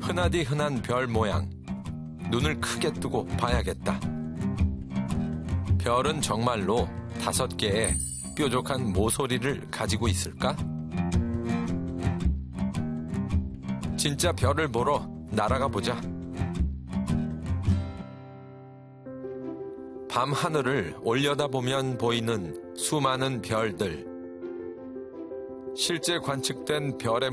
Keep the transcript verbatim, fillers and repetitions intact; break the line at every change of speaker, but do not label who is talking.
흔하디 흔한 별 모양. 눈을 크게 뜨고 봐야겠다. 별은 정말로 다섯 개의 뾰족한 모서리를 가지고 있을까? 진짜 별을 보러 날아가 보자. 밤 하늘을 올려다보면 보이는 수많은 별들. 실제 관측된 별의